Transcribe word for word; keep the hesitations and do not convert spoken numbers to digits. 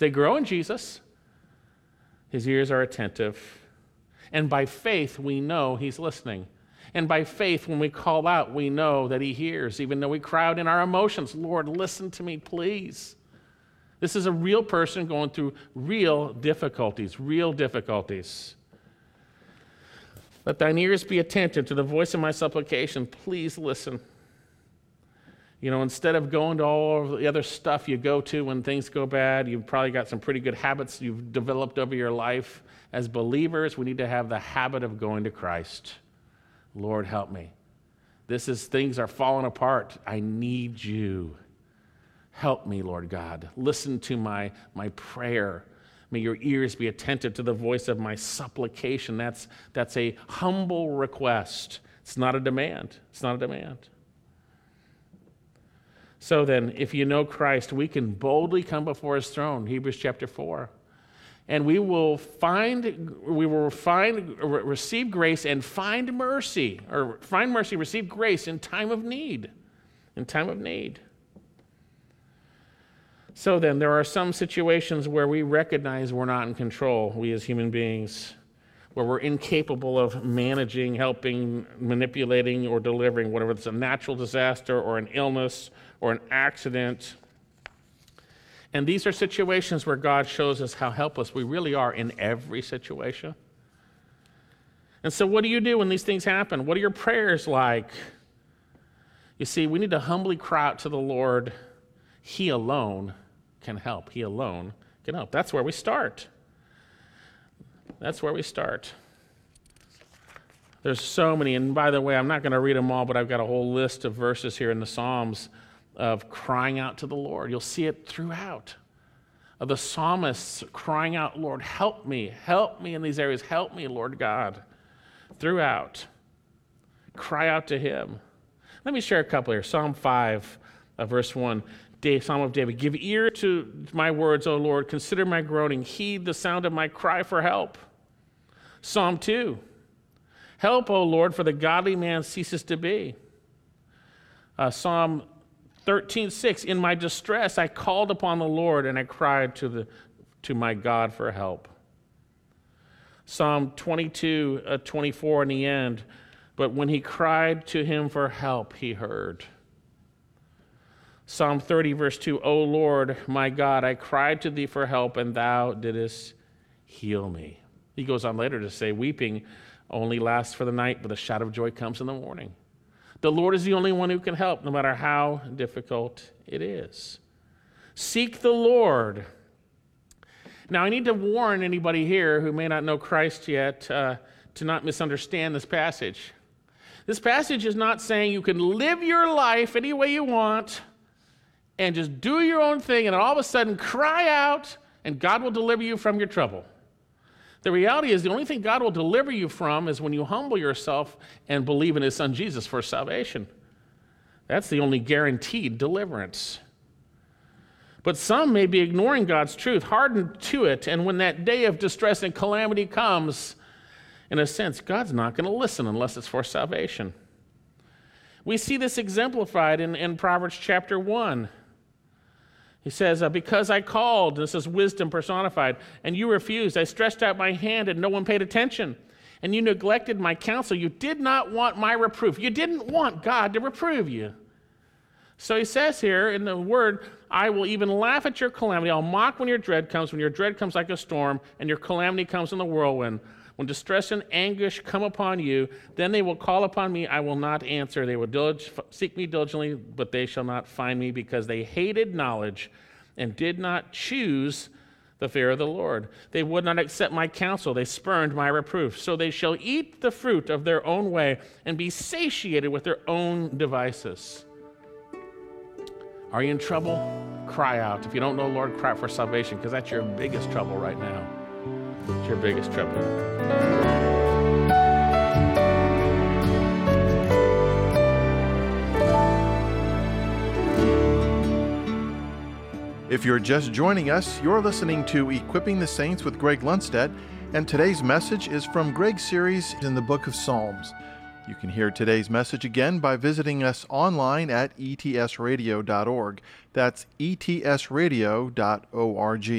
they grow in Jesus. His ears are attentive. And by faith, we know he's listening. And by faith, when we call out, we know that he hears, even though we cry out in our emotions, Lord, listen to me, please. This is a real person going through real difficulties, real difficulties. Let thine ears be attentive to the voice of my supplication. Please listen. You know, instead of going to all of the other stuff you go to when things go bad, you've probably got some pretty good habits you've developed over your life. As believers, we need to have the habit of going to Christ. Lord, help me. This is, things are falling apart. I need you. Help me, Lord God. Listen to my, my prayer. May your ears be attentive to the voice of my supplication. That's, that's a humble request. It's not a demand. It's not a demand. So then, if you know Christ, we can boldly come before his throne, Hebrews chapter four. And we will find, we will find, receive grace and find mercy, or find mercy, receive grace in time of need, in time of need. So then, there are some situations where we recognize we're not in control, we as human beings, where we're incapable of managing, helping, manipulating, or delivering, whatever it's a natural disaster or an illness or an accident. And these are situations where God shows us how helpless we really are in every situation. And so what do you do when these things happen? What are your prayers like? You see, we need to humbly cry out to the Lord. He alone can help. He alone can help. That's where we start. That's where we start. There's so many, and by the way, I'm not going to read them all, but I've got a whole list of verses here in the Psalms of crying out to the Lord. You'll see it throughout. Of the psalmists crying out, Lord, help me, help me in these areas, help me, Lord God. Throughout. Cry out to him. Let me share a couple here. Psalm five, uh, verse one. Psalm of David. Give ear to my words, O Lord. Consider my groaning. Heed the sound of my cry for help. Psalm two. Help, O Lord, for the godly man ceases to be. Uh, Psalm thirteen six. In my distress I called upon the Lord, and I cried to the to my God for help. Psalm twenty-two, uh, twenty-four in the end. But when he cried to him for help, he heard. Psalm thirty, verse two, O Lord, my God, I cried to thee for help, and thou didst heal me. He goes on later to say, weeping only lasts for the night, but the shout of joy comes in the morning. The Lord is the only one who can help, no matter how difficult it is. Seek the Lord. Now, I need to warn anybody here who may not know Christ yet uh, to not misunderstand this passage. This passage is not saying you can live your life any way you want and just do your own thing, and all of a sudden cry out, and God will deliver you from your trouble. The reality is the only thing God will deliver you from is when you humble yourself and believe in his son Jesus for salvation. That's the only guaranteed deliverance. But some may be ignoring God's truth, hardened to it, and when that day of distress and calamity comes, in a sense, God's not going to listen unless it's for salvation. We see this exemplified in, in Proverbs chapter one. He says, uh, because I called, this is wisdom personified, and you refused. I stretched out my hand and no one paid attention. And you neglected my counsel. You did not want my reproof. You didn't want God to reprove you. So he says here in the word, I will even laugh at your calamity. I'll mock when your dread comes, when your dread comes like a storm, and your calamity comes in the whirlwind. When distress and anguish come upon you, then they will call upon me. I will not answer. They will dilig- seek me diligently, but they shall not find me, because they hated knowledge and did not choose the fear of the Lord. They would not accept my counsel. They spurned my reproof. So they shall eat the fruit of their own way and be satiated with their own devices. Are you in trouble? Cry out. If you don't know Lord, cry for salvation, because that's your biggest trouble right now. It's your biggest trouble. If you're just joining us, you're listening to Equipping the Saints with Greg Lundstedt, and today's message is from Greg's series in the book of Psalms. You can hear today's message again by visiting us online at e t s radio dot org. That's e t s radio dot org.